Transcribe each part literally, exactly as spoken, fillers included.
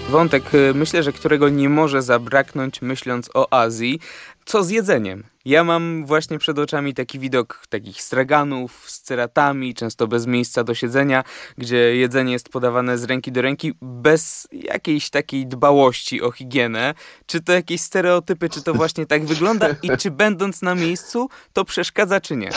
Wątek, y, myślę, że którego nie może zabraknąć, myśląc o Azji. Co z jedzeniem? Ja mam właśnie przed oczami taki widok takich straganów z ceratami, często bez miejsca do siedzenia, gdzie jedzenie jest podawane z ręki do ręki bez jakiejś takiej dbałości o higienę. Czy to jakieś stereotypy, czy to właśnie tak wygląda i czy będąc na miejscu to przeszkadza, czy nie?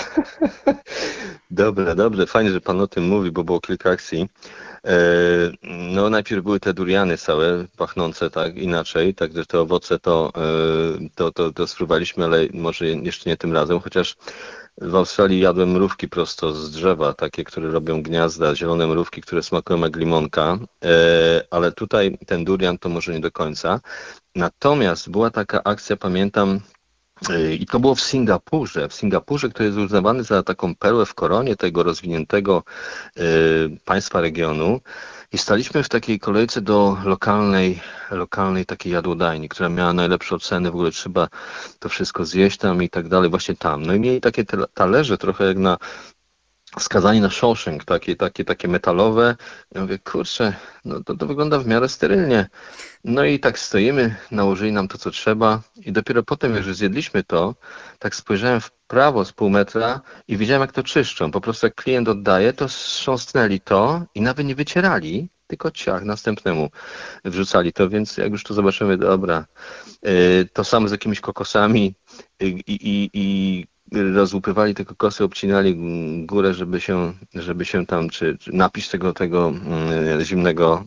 Dobre, dobrze, fajnie, że pan o tym mówi, bo było kilka akcji. E, No najpierw były te duriany całe, pachnące tak inaczej, także te owoce to, e, to, to, to spróbowaliśmy, ale może jeszcze nie tym razem, chociaż w Australii jadłem mrówki prosto z drzewa, takie, które robią gniazda, zielone mrówki, które smakują jak limonka, e, ale tutaj ten durian to może nie do końca. Natomiast była taka akcja, pamiętam, i to było w Singapurze. W Singapurze, który jest uznawany za taką perłę w koronie tego rozwiniętego y, państwa regionu. I staliśmy w takiej kolejce do lokalnej, lokalnej takiej jadłodajni, która miała najlepsze oceny, w ogóle trzeba to wszystko zjeść tam i tak dalej, właśnie tam. No i mieli takie te talerze trochę jak na skazani na Shawshank, takie, takie, takie metalowe. Ja mówię, kurczę, no to, to wygląda w miarę sterylnie. No i tak stoimy, nałożyli nam to, co trzeba i dopiero potem, jak już zjedliśmy to, tak spojrzałem w prawo z pół metra i widziałem, jak to czyszczą. Po prostu jak klient oddaje, to strząsnęli to i nawet nie wycierali, tylko ciach, następnemu wrzucali to, więc jak już to zobaczymy, dobra. Yy, To samo z jakimiś kokosami i, i, i rozłupywali te kokosy, obcinali górę, żeby się, żeby się tam, czy, czy napis tego, tego mm, zimnego,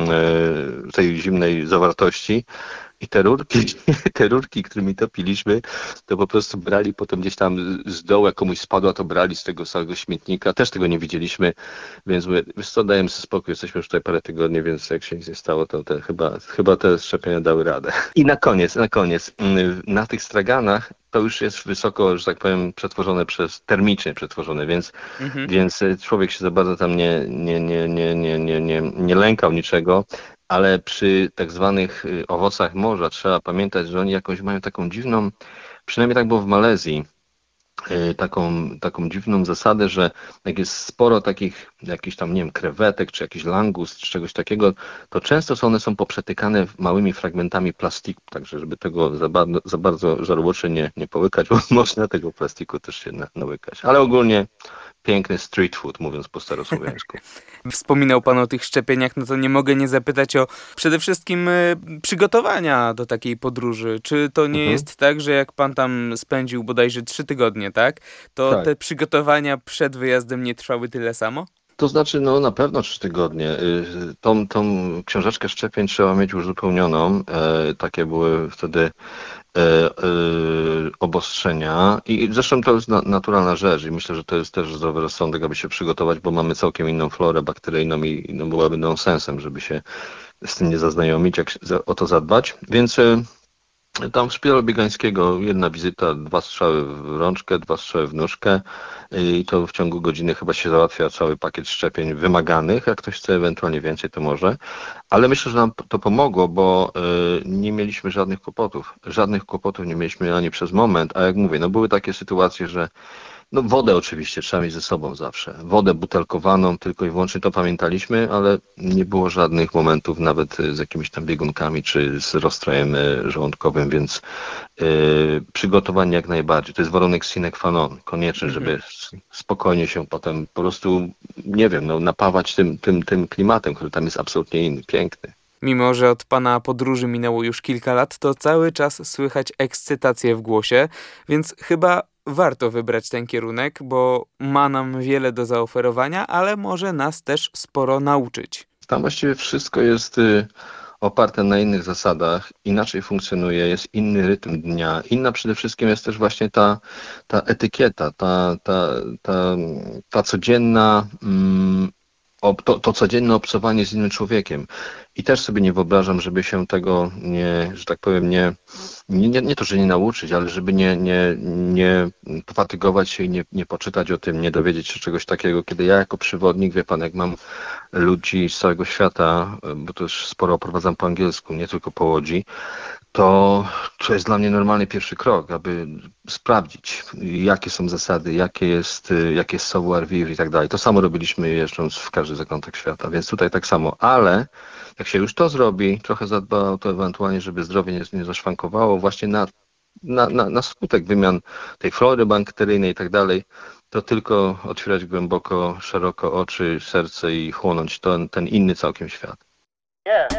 mm, tej zimnej zawartości. I te rurki, te rurki, którymi to piliśmy, to po prostu brali potem gdzieś tam z dołu, jak komuś spadła, to brali z tego samego śmietnika. Też tego nie widzieliśmy, więc mówię, wiesz co, dajemy sobie spokój, jesteśmy już tutaj parę tygodni, więc jak się nic nie stało, to te, chyba, chyba te szczepienia dały radę. I na koniec, na koniec, na tych straganach to już jest wysoko, że tak powiem, przetworzone przez, termicznie przetworzone, więc, Mhm. więc człowiek się za bardzo tam nie, nie, nie, nie, nie, nie, nie, nie lękał niczego. Ale przy tak zwanych y, owocach morza trzeba pamiętać, że oni jakoś mają taką dziwną, przynajmniej tak było w Malezji, y, taką, taką dziwną zasadę, że jak jest sporo takich jakichś tam, nie wiem, krewetek, czy jakiś langust, czy czegoś takiego, to często są one są poprzetykane małymi fragmentami plastiku, także żeby tego za bardzo, za bardzo żarłocznie nie, nie połykać, bo można tego plastiku też się na, nałykać. Ale ogólnie piękny street food, mówiąc po starosłowiańsku. Wspominał pan o tych szczepieniach, no to nie mogę nie zapytać o przede wszystkim y, przygotowania do takiej podróży. Czy to nie Mhm. jest tak, że jak pan tam spędził bodajże trzy tygodnie, tak? To Tak. te przygotowania przed wyjazdem nie trwały tyle samo? To znaczy, no na pewno trzy tygodnie. Y, Tą, tą książeczkę szczepień trzeba mieć uzupełnioną. E, takie były wtedy e, e, obostrzenia. I zresztą to jest na, naturalna rzecz i myślę, że to jest też zdrowy rozsądek, aby się przygotować, bo mamy całkiem inną florę bakteryjną i no, byłoby nonsensem, żeby się z tym nie zaznajomić, jak się za- o to zadbać. Więc e, tam w szpitalu biegańskiego jedna wizyta, dwa strzały w rączkę, dwa strzały w nóżkę i to w ciągu godziny chyba się załatwia cały pakiet szczepień wymaganych. Jak ktoś chce ewentualnie więcej, to może. Ale myślę, że nam to pomogło, bo y, nie mieliśmy żadnych kłopotów. Żadnych kłopotów nie mieliśmy ani przez moment, a jak mówię, no były takie sytuacje, że no wodę oczywiście trzeba mieć ze sobą zawsze. Wodę butelkowaną tylko i wyłącznie to pamiętaliśmy, ale nie było żadnych momentów nawet z jakimiś tam biegunkami czy z rozstrojem e, żołądkowym, więc e, przygotowanie jak najbardziej. To jest warunek sine qua non, konieczny, Mhm. żeby s- spokojnie się potem po prostu, nie wiem, no, napawać tym, tym, tym klimatem, który tam jest absolutnie inny, piękny. Mimo że od pana podróży minęło już kilka lat, to cały czas słychać ekscytację w głosie, więc chyba warto wybrać ten kierunek, bo ma nam wiele do zaoferowania, ale może nas też sporo nauczyć. Tam właściwie wszystko jest y, oparte na innych zasadach, inaczej funkcjonuje, jest inny rytm dnia. Inna przede wszystkim jest też właśnie ta, ta etykieta, ta, ta, ta, ta codzienna, mm, ob- to, to codzienne obcowanie z innym człowiekiem. I też sobie nie wyobrażam, żeby się tego nie, że tak powiem, nie, nie, nie, nie to, że nie nauczyć, ale żeby nie, nie, nie pofatygować się i nie, nie poczytać o tym, nie dowiedzieć się czegoś takiego, kiedy ja jako przewodnik, wie pan, jak mam ludzi z całego świata, bo też sporo oprowadzam po angielsku, nie tylko po Łodzi, to, to jest dla mnie normalny pierwszy krok, aby sprawdzić, jakie są zasady, jakie jest, jakie jest savoir vivre i tak dalej. To samo robiliśmy jeżdżąc w każdy zakątek świata, więc tutaj tak samo, ale jak się już to zrobi, trochę zadba o to ewentualnie, żeby zdrowie nie, nie zaszwankowało właśnie na, na, na, na skutek wymian tej flory bakteryjnej i tak dalej, to tylko otwierać głęboko, szeroko oczy, serce i chłonąć ten, ten inny całkiem świat. Yeah.